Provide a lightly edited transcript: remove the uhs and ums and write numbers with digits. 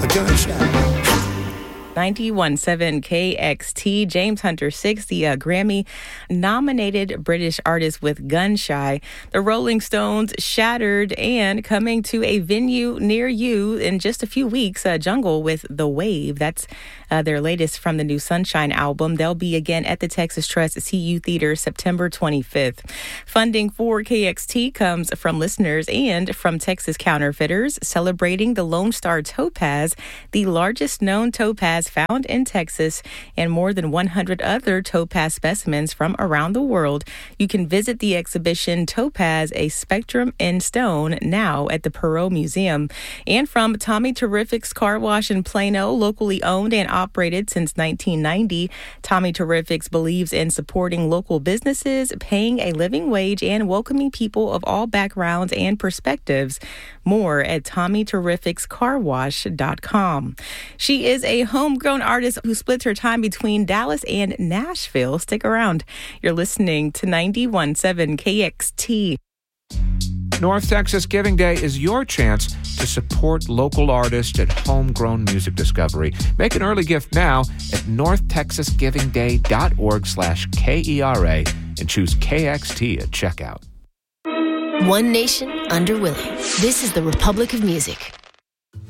a gunshot. 91.7 KXT, James Hunter 6, the Grammy-nominated British artist with Gun Shy. The Rolling Stones Shattered and coming to a venue near you in just a few weeks, Jungle with The Wave. That's their latest from the new Sunshine album. They'll be again at the Texas Trust CU Theater September 25th. Funding for KXT comes from listeners and from Texas Counterfeiters, celebrating the Lone Star Topaz, the largest known topaz found in Texas, and more than 100 other topaz specimens from around the world. You can visit the exhibition Topaz, a Spectrum in Stone, now at the Perot Museum. And from Tommy Terrific's Car Wash in Plano, locally owned and operated since 1990, Tommy Terrific's believes in supporting local businesses, paying a living wage, and welcoming people of all backgrounds and perspectives. More at TommyTerrificsCarWash.com. She is a homegrown artist who splits her time between Dallas and Nashville. Stick around. You're listening to 91.7 KXT. North Texas Giving Day is your chance to support local artists at Homegrown Music Discovery. Make an early gift now at northtexasgivingday.org/KERA and choose KXT at checkout. One nation under Willie. This is the Republic of Music.